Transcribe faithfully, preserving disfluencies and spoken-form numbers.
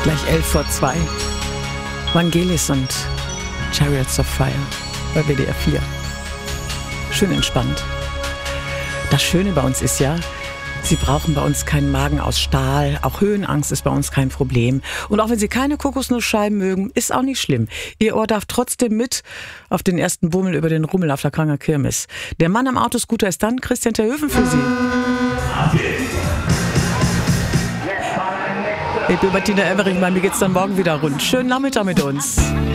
Gleich elf vor zwei. Vangelis und Chariots of Fire bei W D R vier. Schön entspannt. Das Schöne bei uns ist ja, Sie brauchen bei uns keinen Magen aus Stahl. Auch Höhenangst ist bei uns kein Problem. Und auch wenn Sie keine Kokosnussscheiben mögen, ist auch nicht schlimm. Ihr Ohr darf trotzdem mit auf den ersten Bummel über den Rummel auf der Kranger Kirmes. Der Mann am Autoscooter ist dann Christian Terhöfen für Sie. Ich bin Martina Emmering, bei mir geht's dann morgen wieder rund. Schönen Nachmittag mit uns.